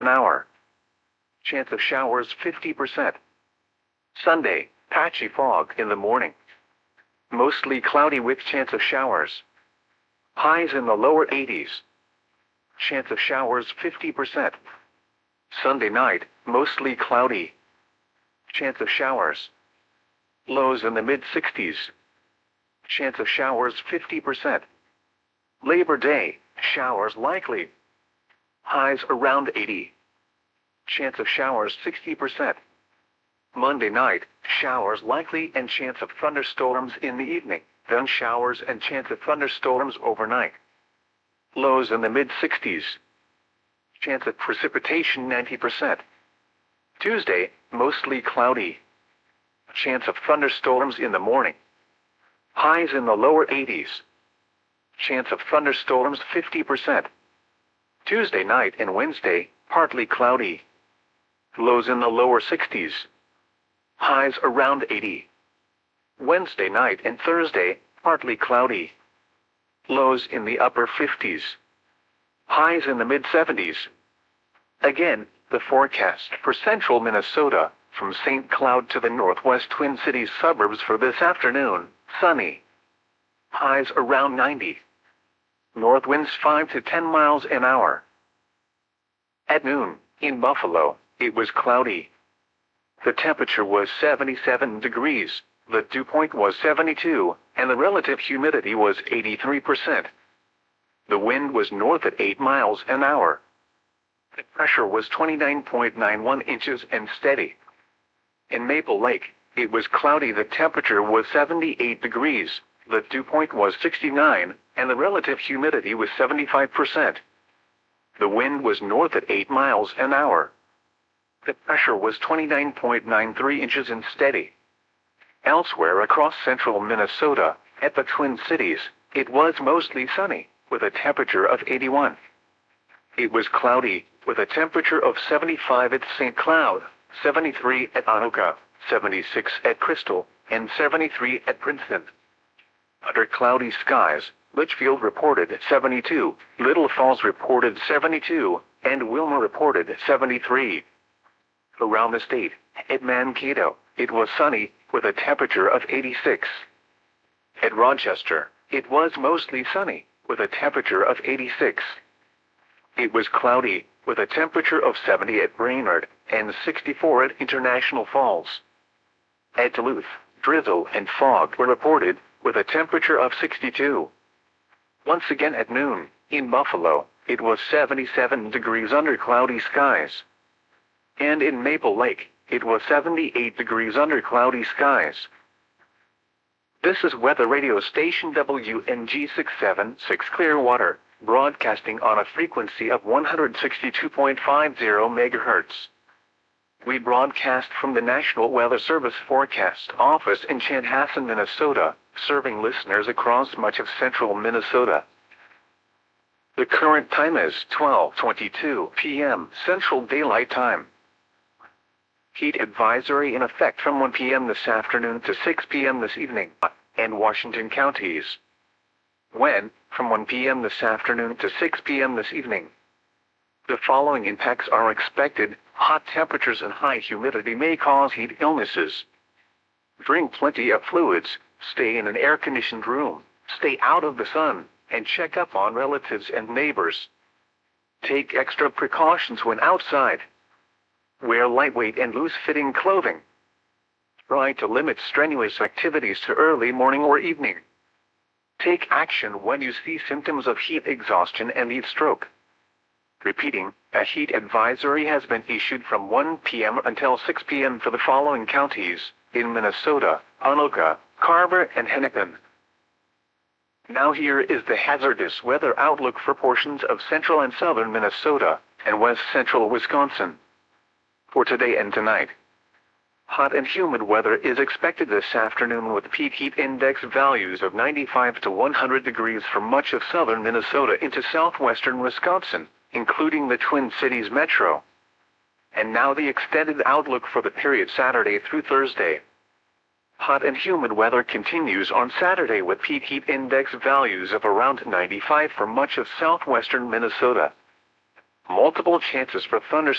an hour. Chance of showers 50%. Sunday, patchy fog in the morning. Mostly cloudy with chance of showers. Highs in the lower 80s. Chance of showers 50%. Sunday night, mostly cloudy. Chance of showers. Lows in the mid-60s. Chance of showers 50%. Labor Day, showers likely. Highs around 80. Chance of showers 60%. Monday night, showers likely and chance of thunderstorms in the evening, then showers and chance of thunderstorms overnight. Lows in the mid-60s. Chance of precipitation 90%. Tuesday, mostly cloudy. Chance of thunderstorms in the morning. Highs in the lower 80s. Chance of thunderstorms 50%. Tuesday night and Wednesday, partly cloudy. Lows in the lower 60s. Highs around 80. Wednesday night and Thursday, partly cloudy. Lows in the upper 50s. Highs in the mid-70s. Again, the forecast for central Minnesota, from St. Cloud to the northwest Twin Cities suburbs for this afternoon, sunny. Highs around 90. North winds 5 to 10 miles an hour. At noon, in Buffalo, it was cloudy. The temperature was 77 degrees, the dew point was 72, and the relative humidity was 83%. The wind was north at 8 miles an hour. The pressure was 29.91 inches and steady. In Maple Lake, it was cloudy. The temperature was 78 degrees, the dew point was 69, and the relative humidity was 75%. The wind was north at 8 miles an hour. The pressure was 29.93 inches and steady. Elsewhere across central Minnesota, at the Twin Cities, it was mostly sunny, with a temperature of 81. It was cloudy, with a temperature of 75 at St. Cloud, 73 at Anoka, 76 at Crystal, and 73 at Princeton. Under cloudy skies, Litchfield reported 72, Little Falls reported 72, and Wilmer reported 73. Around the state, at Mankato, it was sunny, with a temperature of 86. At Rochester, it was mostly sunny, with a temperature of 86. It was cloudy, with a temperature of 70 at Brainerd, and 64 at International Falls. At Duluth, drizzle and fog were reported, with a temperature of 62. Once again at noon, in Buffalo, it was 77 degrees under cloudy skies. And in Maple Lake, it was 78 degrees under cloudy skies. This is weather radio station WNG 676 Clearwater, broadcasting on a frequency of 162.50 MHz. We broadcast from the National Weather Service Forecast Office in Chanhassen, Minnesota, serving listeners across much of central Minnesota. The current time is 12:22 p.m. Central Daylight Time. Heat advisory in effect from 1 p.m. this afternoon to 6 p.m. this evening, and Washington counties. When, from 1 p.m. this afternoon to 6 p.m. this evening. The following impacts are expected. Hot temperatures and high humidity may cause heat illnesses. Drink plenty of fluids, stay in an air-conditioned room, stay out of the sun, and check up on relatives and neighbors. Take extra precautions when outside. Wear lightweight and loose-fitting clothing. Try to limit strenuous activities to early morning or evening. Take action when you see symptoms of heat exhaustion and heat stroke. Repeating, a heat advisory has been issued from 1 p.m. until 6 p.m. for the following counties, in Minnesota, Anoka, Carver, and Hennepin. Now here is the hazardous weather outlook for portions of central and southern Minnesota, and west central Wisconsin. For today and tonight. Hot and humid weather is expected this afternoon with peak heat index values of 95 to 100 degrees for much of southern Minnesota into southwestern Wisconsin, including the Twin Cities metro. And now the extended outlook for the period Saturday through Thursday. Hot and humid weather continues on Saturday with peak heat index values of around 95 for much of southwestern Minnesota. Multiple chances for thunderstorms